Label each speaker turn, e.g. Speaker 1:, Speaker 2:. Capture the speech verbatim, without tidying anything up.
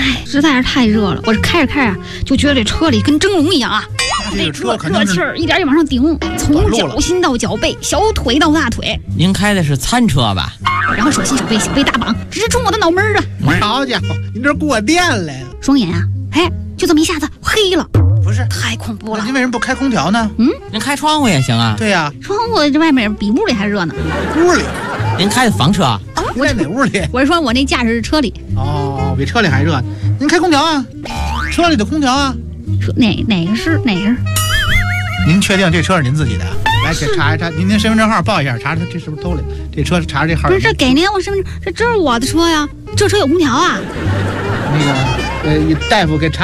Speaker 1: 哎，实在是太热了，我这开着开着就觉得这车里跟蒸笼一样啊，
Speaker 2: 这个车肯定是
Speaker 1: 热气儿一点一点往上顶，从脚心到脚背，小腿到大腿。
Speaker 3: 您开的是餐车吧？
Speaker 1: 然后手心手背小背大绑，直冲我的脑门儿啊！
Speaker 2: 好家伙，您这过电来了，
Speaker 1: 双眼啊，哎，就这么一下子黑了，
Speaker 2: 不是？
Speaker 1: 太恐怖了！
Speaker 2: 您为什么不开空调呢？
Speaker 1: 嗯，
Speaker 3: 您开窗户也行啊。
Speaker 2: 对呀、啊，
Speaker 1: 窗户这外面比屋里还热呢。
Speaker 2: 屋里？
Speaker 3: 您开的房车？
Speaker 2: 我在哪屋里？
Speaker 1: 我是说我那驾驶车里。
Speaker 2: 哦，比车里还热。您开空调啊？车里的空调啊？
Speaker 1: 说哪哪个是哪个是？
Speaker 2: 您确定这车是您自己的？来，给查一查，您您身份证号报一下，查查这是不是偷来的？这车查查这号。
Speaker 1: 不是，这给您我身份证，这这是我的车呀，这车有空调啊。
Speaker 2: 那个，呃，大夫给查。